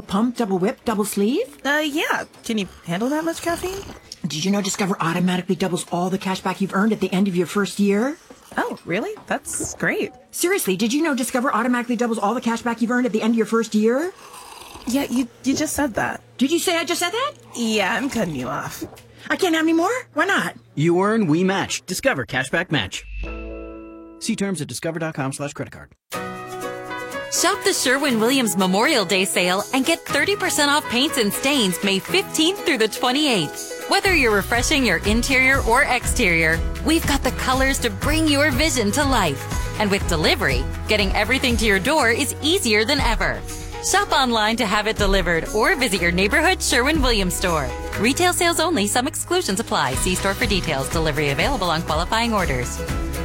pump, double whip, double sleeve? Yeah. Can you handle that much caffeine? Did you know Discover automatically doubles all the cash back you've earned at the end of your first year? Oh, really? That's great. Seriously, did you know Discover automatically doubles all the cash back you've earned at the end of your first year? Yeah, you just said that. Did you say I just said that? Yeah, I'm cutting you off. I can't have any more? Why not? You earn, we match. Discover Cashback Match. See terms at discover.com/creditcard. Shop the Sherwin-Williams Memorial Day sale and get 30% off paints and stains May 15th through the 28th. Whether you're refreshing your interior or exterior, we've got the colors to bring your vision to life. And with delivery, getting everything to your door is easier than ever. Shop online to have it delivered or visit your neighborhood Sherwin-Williams store. Retail sales only. Some exclusions apply. See store for details. Delivery available on qualifying orders.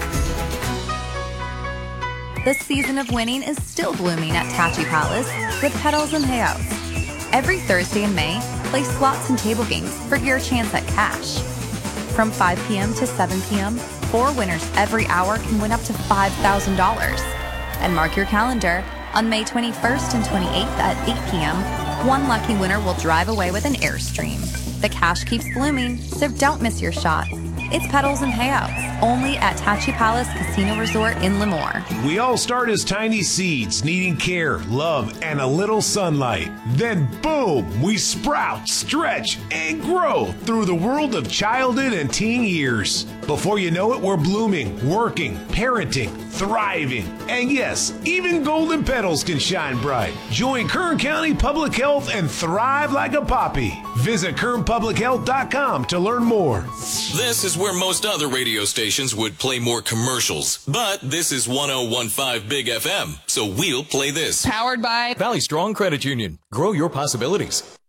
The season of winning is still blooming at Tachi Palace with Petals and Payouts. Every Thursday in May, play slots and table games for your chance at cash. From 5 p.m. to 7 p.m., 4 winners every hour can win up to $5,000. And mark your calendar, on May 21st and 28th at 8 p.m., one lucky winner will drive away with an Airstream. The cash keeps blooming, so don't miss your shot. It's Petals and Payouts, only at Tachi Palace Casino Resort in Lemoore. We all start as tiny seeds, needing care, love, and a little sunlight. Then boom, we sprout, stretch, and grow through the world of childhood and teen years. Before you know it, we're blooming, working, parenting, thriving. And yes, even golden petals can shine bright. Join Kern County Public Health and thrive like a poppy. Visit KernPublicHealth.com to learn more. This is where most other radio stations would play more commercials. But this is 1015 Big FM, so we'll play this. Powered by Valley Strong Credit Union. Grow your possibilities.